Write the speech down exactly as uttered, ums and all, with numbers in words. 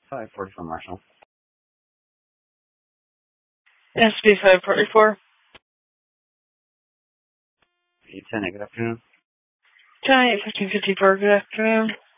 five forty-four Marshall. S B five forty-four. eight ten, good afternoon. Giant fifteen fifty-four, good afternoon.